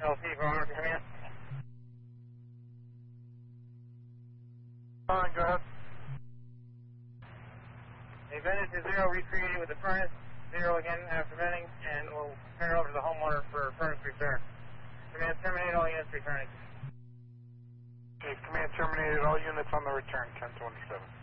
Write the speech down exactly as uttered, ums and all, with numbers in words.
L C for owner, come in. Fine, go ahead. They vented to zero, recreated with the furnace, zero again after venting, and we'll turn it over to the homeowner for furnace return. Command terminate all units returning. Okay, command terminated all units on the return, ten twenty-seven.